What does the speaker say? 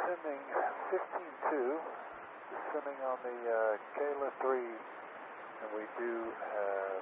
descending 15-2, descending on the Kayla 3, and we do have